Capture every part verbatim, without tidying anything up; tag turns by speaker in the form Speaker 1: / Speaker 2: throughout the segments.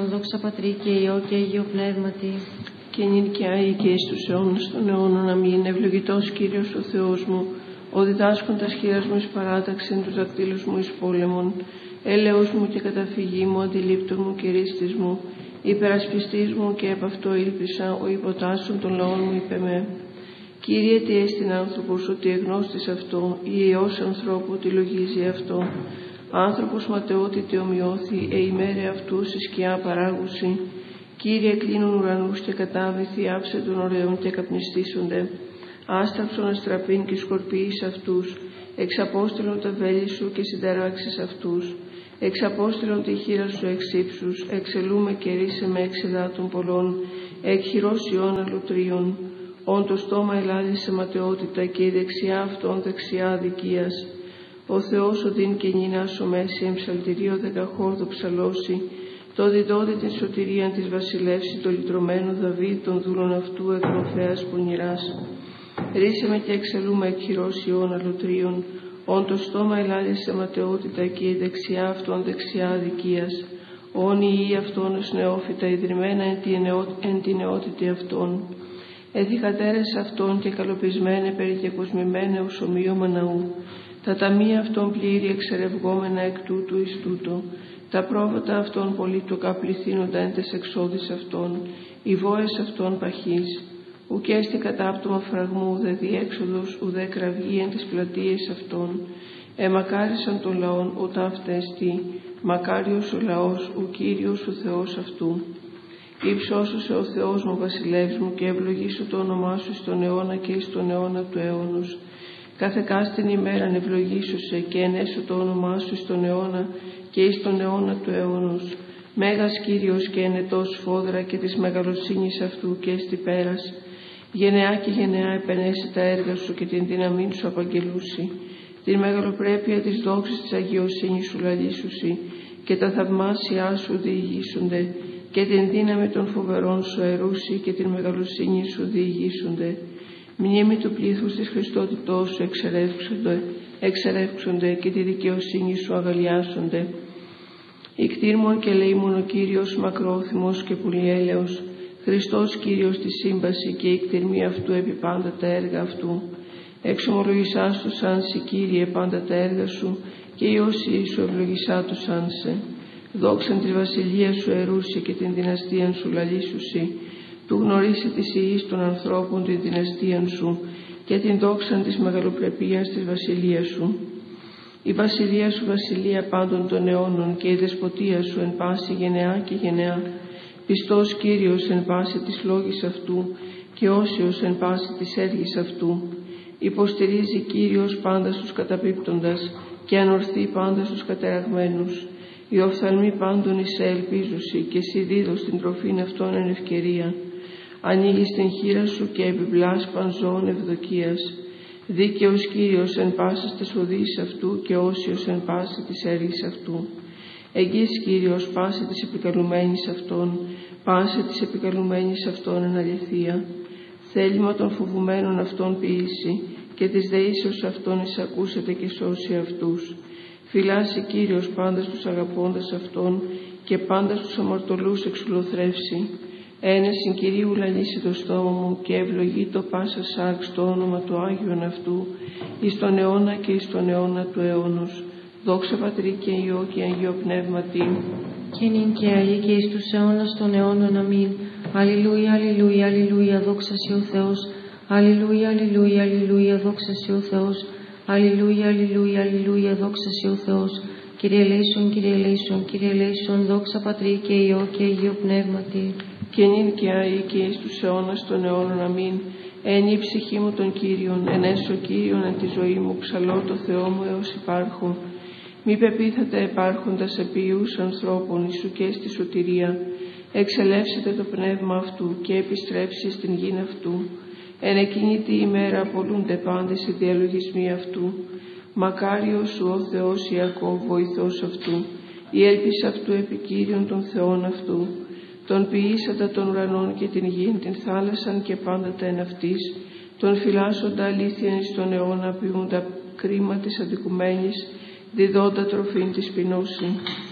Speaker 1: ελέησον, δόξα Πατρί και Υιό και Αγίο Πνεύματι.
Speaker 2: Και νυν και άη και εις τους αιώνας των αιώνων. Αμήν. Ευλογητός Κύριος ο Θεός μου, ο διδάσκοντας χείρας μου εις παράταξην, τους δακτύλους μου εις πόλεμον. Έλεος μου και καταφυγή μου, αντιλήπτων μου και ρίστης μου, υπερασπιστής μου και επ' αυτό ήλπισα, ο υποτάσσων των λαών μου είπε με. Κύριε, τι έστειν άνθρωπος, ότι εγνώστης αυτό, ή Υιός ανθρώπου, ότι λογίζει αυτό. Άνθρωπος ματαιότητε ομοιώθη, ε ημέρε αυτού σε σκιά παράγουση. Κύριε, κλείνουν ουρανούς και κατάβηθη, άψε των ωραίων και καπνιστήσονται. Άσταψον αστραπήν και σκορπίεις αυτούς, εξαπόστελον τα βέλη σου και συνταράξεις αυτούς. Εξαπόστελον τη χείρα σου εξ ύψους, εξελούμε και ρίσε με εξεδάτων πολλών, εκχειρός ιών αλωτρίων. Όν το στόμα ελάλησε ματαιότητα και η δεξιά αυτών δεξιά αδικίας. Ο Θεός οδύν και νυνάσο μέση εμψαλτηρίο δεκαχόρδο ψαλώσει, το διδόδη την σωτηρίαν της βασιλεύση το λυτρωμένο Δαβίδ των δούλων αυτού εκνοφέας πονηράς. Ρίσε με και εξελούμε εκχειρός ιών αλωτρίων, όν το στόμα ελάλησε ματαιότητα και η δεξιά αυτών δεξιά αδικίας. Όν οι ιοί αυτών ως νεόφυτα ιδρυμένα εν τη νεότητη αυτών. Εδικατέρες αυτών και καλοπισμένε περικεκοσμημένε ως ομοίωμα ναού. Τα ταμεία αυτών πλήρη εξερευγόμενα εκ τούτου εις τούτο. Τα πρόβατα αυτών πολύτοκα πληθύνοντα εν τες εξόδεις αυτών. Οι βόες αυτών παχείς. Ουκ έστι κατάπτωμα φραγμού ουδέ διέξοδος ουδέ κραυγή εν τες πλατείες αυτών. Εμακάρισαν των λαών ο ταύτεστη. Μακάριος ο λαός ο Κύριος ο Θεός αυτού. Υψώσωσε ο Θεός μου βασιλεύς μου και ευλογήσω το όνομά σου στον αιώνα και εις τον αιώνα του αιώνος. Κάθε κάστην ημέραν ευλογήσωσε και ενέσω το όνομά σου στον αιώνα και εις τον αιώνα του αιώνος. Μέγας Κύριος και ενετός φόδρα και της μεγαλοσύνης αυτού και εστι πέρας. Γενεά και γενεά επενέσει τα έργα σου και την δύναμή σου απαγγελούσι. Την μεγαλοπρέπεια της δόξης της αγιοσύνης σου λαλήσουσι και τα θαυμάσια σου διηγήσονται και την δύναμη των φοβερών σου αερούσι και την μεγαλοσύνη σου διηγήσονται. Μνήμη του πλήθους της Χριστότητός σου εξερεύξονται, εξερεύξονται και τη δικαιοσύνη σου αγαλιάσονται. Ικτήρμον και λέημον ο Κύριος μακρόθυμος και πολυέλεος, Χριστός Κύριος τη σύμπαση και η εκτιρμή αυτού επί πάντα τα έργα αυτού. Εξομολογησάς του σαν σε Κύριε πάντα τα έργα σου και η όσοι σου ευλογησά του σαν σε. Δόξαν τη βασιλεία σου ερούσι και την δυναστεία σου λαλήσουσι. Του γνωρίσε της ιής των ανθρώπων την δυναστεία σου και την δόξαν της μεγαλοπρεπίας της βασιλείας σου. Η βασιλεία σου βασιλεία πάντων των αιώνων και η δεσποτεία σου εν πάση γενεά και γενεά. Πιστός Κύριος εν πάση της λόγης αυτού και όσιος εν πάση της έργης αυτού. Υποστηρίζει Κύριος πάντα στους καταπίπτοντας και ανορθεί πάντα στους κατεραγμένους. Οι οφθαλμοί πάντων εις ελπίζουσι και εσύ δίδω στην τροφήν αυτών εν ευκαιρία. Ανοίγεις την χείρα σου και επιπλάς πανζώων ευδοκίας. Δίκαιος Κύριος εν πάσης τες οδείς αυτού και όσιος εν πάση της έργης αυτού. Εγγύς Κύριος πάση της επικαλουμένης αυτών, πάση της επικαλουμένης αυτών εν αληθεία. Θέλημα των φοβουμένων αυτών ποιήσει και της δεήσεως αυτών εισακούσετε και σώσει αυτούς. Φυλάσει Κύριος πάντα στους αγαπώντας αυτόν και πάντα στους αμαρτωλούς εξουλοθρεύσει. Ένεσιν Κυρίου λαλήσει το στόμα μου και ευλογεί το πάσα σάρξ το όνομα του Άγιον αυτού εις τον αιώνα και εις τον αιώνα του αιώνος. Δόξα Πατρί και Υιό και Αγίο Πνεύματι.
Speaker 1: Και νυν και αεί και εις τους αιώνας των αιώνων. Αμήν. Αλληλούια, αλληλούια, αλληλούια, δόξα σε ο Θεός. Αλληλούια, αλληλούια, αλληλούια, δόξα σε ο Θεός. Αλληλούια, αλληλούια, αλληλούια, δόξα σε ο Θεός. Κύριε ελέησον, Κύριε ελέησον, Κύριε ελέησον, δόξα Πατρί και Υιό και Αγίο Πνεύματι.
Speaker 2: Και νυν και αεί και εις τους αιώνας των αιώνων. Αμήν. Εν η ψυχή μου των Κύριων, ενέσω Κύριον εν τη ζωή μου, ψαλώ το Θεό μου έως υπάρχω. Μη πεπίθατε επάρχοντας επίους ανθρώπων, Ιησού και στη σωτηρία. Εξελεύσετε το πνεύμα αυτού και επιστρέψει στην γην αυτού. Εν εκείνη τη ημέρα απολούνται πάντες οι διαλογισμοί αυτού. Μακάριος σου ο Θεός Ιακώβ, βοηθός αυτού, η έλπιση αυτού επικύριον των θεών αυτού. Τον ποιήσαντα των ουρανών και την γην, την θάλασσαν και πάντα τα εν αυτής. Τον φυλάσσοντα αλήθειαν εις τον αιώνα, ποιούντα κρίμα της αντικουμένης, διδόντα τροφήν της πεινώση.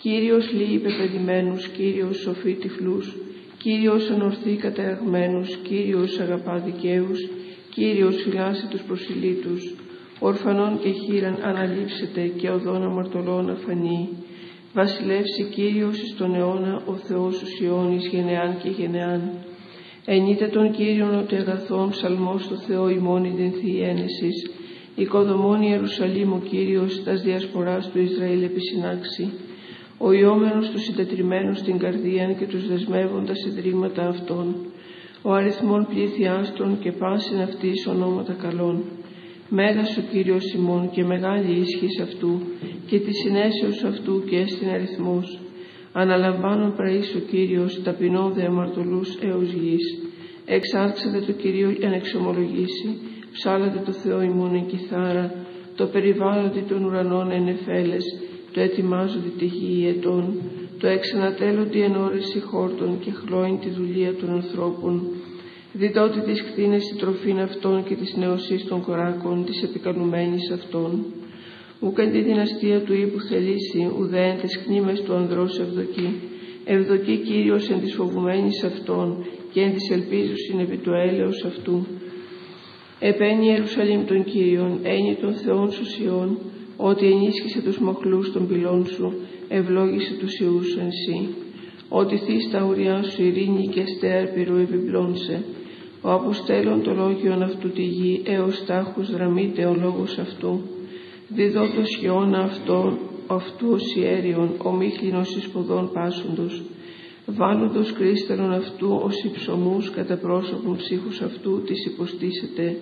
Speaker 2: Κύριος λύει πεπαιδημένους, Κύριος σοφεί τυφλούς, Κύριος ανορθεί κατεραγμένους, Κύριος αγαπά δικαίους, Κύριος φυλάσσει τους προσιλήτους. Ορφανών και χείραν αναλείψετε και οδόν αμαρτωλών αφανεί. Βασιλεύσει Κύριος εις τον αιώνα, ο Θεός ους αιώνης γενεάν και γενεάν. Ενείτε τον Κύριον ότι αγαθόν, ψαλμός του Θεό ημών ιδενθή ένεσης. Οικοδομών Ιερουσαλήμ ο Κύριος, τας διασποράς του Ισραήλ επισυνάξει. Ο ιόμενος τους συντετριμένους στην καρδίαν και τους δεσμεύοντας ιδρύματα αυτών. Ο αριθμών πλήθειάστων και πάσιν αυτής ονόματα καλών. Μέγας ο Κύριος ημών και μεγάλη ίσχυς αυτού και τη συνέσεως αυτού και έστιν αριθμός. Αναλαμβάνον πραής ο Κύριος ταπεινών δε αμαρτωλούς έως γης. Εξάρξατε το Κυρίο εν εξομολογήσει, ψάλατε το Θεό ημών εν κιθάρα, το περιβάλλοντι των ουρανών εν εφέλες, το ετοιμάζονται τη γη ετών, το εξανατέλλονται εν όρεση χόρτων και χλώην τη δουλεία των ανθρώπων. Διδότι τις κτίνες η τροφήν αυτών και της νεωσής των κοράκων, της επικαλουμένης αυτών. Ουκ εν τη δυναστεία του ύπου θελήσει, ουδέ εν τες κνήμες του ανδρός ευδοκεί. Ευδοκεί Κύριος εν της φοβουμένης αυτών και εν της ελπίζουσιν επί του έλεος αυτού. Επένει Ιερουσαλήμ των Κύριων, ένι των Θεών σου Σιών, ότι ενίσχυσε τους μοχλούς των πυλών σου, ευλόγησε τους ιούς σου εν σύ. Ότι θείς τα ουριά σου ειρήνη και στέαρ πυρού επιπλώνσε. Ο αποστέλων το λόγιον αυτού τη γη, έως τάχους δραμείται ο λόγος αυτού. Διδότος χιώνα αυτό, αυτού ως ιέριον, ο μίχλινος εις ποδών πάσοντος. Βάλλοντος κρίσταλον αυτού ως υψωμούς κατά πρόσωπον ψύχους αυτού της υποστήσεται.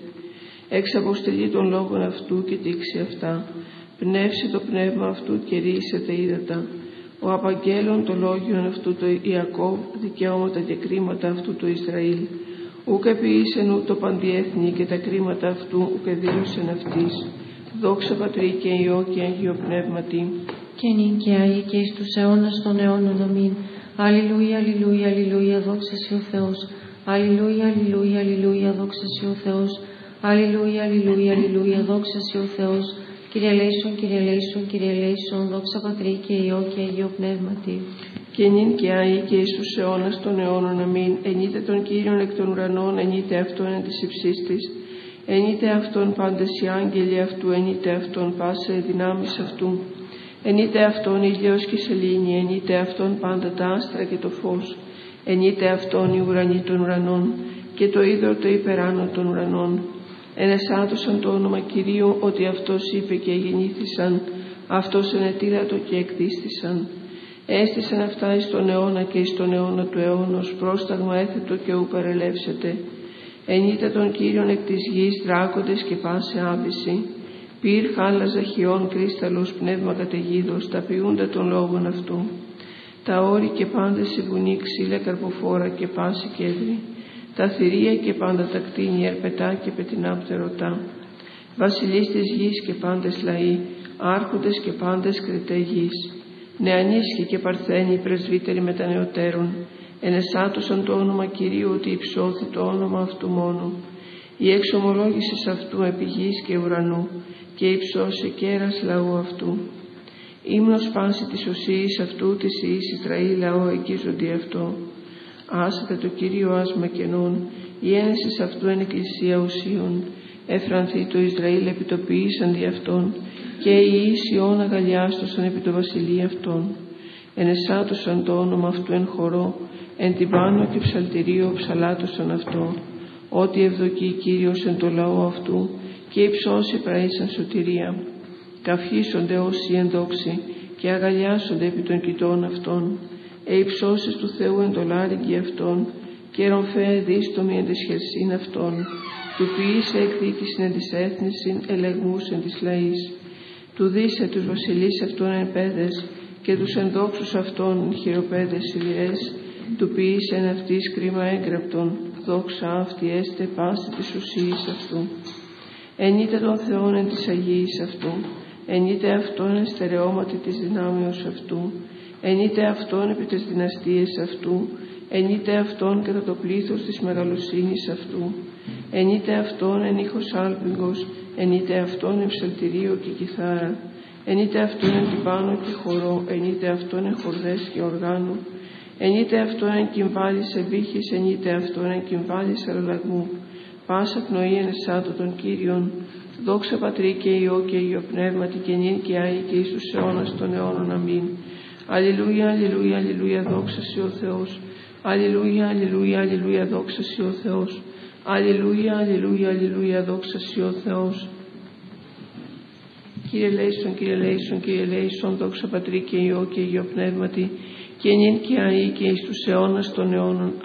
Speaker 2: Εξ αποστελεί των λόγων αυτού και τήξει αυτά. Πνεύσει το πνεύμα αυτού και ρίσεται ύδατα. Ο απαγγέλων το λόγιον αυτού το Ιακώβ, δικαιώματα και κρίματα αυτού το Ισραήλ. Ούκ επιείσεν ούτω παντιέθνη και τα κρίματα αυτού ούκ εδήλωσεν αυτής. Δόξα Πατρί και Υιό και Αγίο Πνεύματι.
Speaker 1: Και νυν και αεί και εις τους αιώνας των αιώνων αμήν. Αλληλούια, αλληλούια, αλληλούια, δόξα σοι ο Θεός. Αλληλούια, αλληλούια, αλληλούια, δόξα σοι ο Θεός. Αλληλούια, αλληλούια, αλληλούια, δόξα σοι ο Θεός. Κύριε ελέησον, Κύριε ελέησον, Κύριε ελέησον, δόξα Πατρί και Υιό και Αγίο Πνεύματι.
Speaker 2: Και νυν και αεί και εις τους αιώνας των αιώνων αμήν. Ενείτε τον Κύριον εκ των ουρανών, ενείτε αυτόν εν της υψής της. Ενείτε αυτόν πάντες οι άγγελοι αυτού, ενείτε αυτόν πάσα οι δυνάμεις αυτού. Ενείτε αυτόν ήλιος και σελήνη, ενείτε αυτόν πάντα τα άστρα και το φως. Ενείτε αυτόν οι ουρανοί των ουρανών και το είδωρ το υπεράνω των ουρανών. Ενεσάτωσαν το όνομα Κυρίου, ότι αυτός είπε και γεννήθησαν, αυτός ενετήλατο και εκτίστησαν. Έστησαν αυτά εις τον αιώνα και εις τον αιώνα του αιώνος, πρόσταγμα έθετο και ου παρελεύσετε. Ενείτε τον Κύριον εκ της γης, δράκοντες και πάσε άβυση. Πυρ χάλαζα χιών κρίσταλος, πνεύμα καταιγίδος, τα ποιούντα των λόγων αυτού. Τα όρη και πάντες η βουνή, ξύλα καρποφόρα και πάση κέντρη. Τα θηρία και πάντα τα κτίνη, ερπετά και πετεινά πτερωτά. Βασιλείς της γης και πάντες λαοί, άρχοντες και πάντες κριτέ γης. Νεανίσχοι και παρθένοι, πρεσβύτεροι μετανεωτέρων, ενεσάτωσαν το όνομα Κυρίου, ότι υψώθη το όνομα αυτού μόνο. Η εξομολόγησης αυτού επί γης και ουρανού, και υψώσε κέρας λαού αυτού. Ύμνος πάση της οσίης αυτού, της ιης Ισραήλ λαό εκείζοντι αυτό. Άσατε το Κύριο άσμα κενών, η ένεσης αυτού εν εκκλησία οσίων. Εφρανθεί το Ισραήλ επιτοποιήσαν δι' αυτόν, και οι Ισιών αγαλιάστοσαν επί το βασιλεί αυτών. Ενεσάτωσαν το όνομα αυτού εν χορό, εν τυμπάνο και ψαλτηρίο ψαλάτωσαν αυτό. Ότι ευδοκεί Κύριος εν το λαό αυτού, και υψώσει πραήσαν σωτηρία. Καυχήσονται όσοι ενδόξοι, και αγαλιάσονται επί των κοιτών αυτών. Ε υψώσεις του Θεού εν το λάρυγγι αυτών, και ρομφέ δίστομοι εν της χερσίν αυτών. Του ποιήσε εκδίκησιν εν της έθνησιν, ελεγμούς εν της λαής. Του δίσε τους βασιλείς αυτών εν πέδες, και τους ενδόξους αυτών χειροπέδες σιδηρές. Του ποιήσε εν αυτής κρίμα έγγραπτον, δόξα αυτή έστε πάση της ουσίας αυτού. Ενείτε τον Θεόν εν της Αγίης αυτού, ενείτε αυτόν εν στερεώματι της δυνάμεως αυτού, ενείτε αυτόν επί τις δυναστείες αυτού, ενείτε αυτόν κατά το πλήθος της μεγαλοσύνης αυτού, ενείτε αυτόν εν ήχος άλπιγγος, ενείτε αυτόν εν ψαλτηρίο και κιθάρα, εν είτε αυτόν εν τυπάνο και χορό, εν είτε αυτόν εν χορδές και οργάνου, εν είτε αυτόν εν κυμβάλης εμπήχης, εν είτε αυτόν εν κυμβάλης αλλαγμού, πάσα πνοή εν εσάτω των Κύριων, δόξα Πατρί και Υιό και Υιό Πνεύματι και νυν και άη και εις τους αιώνας των αιώνων. Αμήν. Αλληλούια, αλληλούια, αλληλούια, δόξα Συ ο Θεός. Αλληλούια, αλληλούια, αλληλούια, δόξα Συ ο Θεός. Αλληλούια, αλληλούια, αλληλούια, δόξα Συ ο Θεός. Κύριε λέησον, Κύριε λέησον, Κύριε λέησον, δόξα Πατρί και Υιό και Υιό Πνεύματι και νυν και αεί και εις τους αιώνας των αιώνων.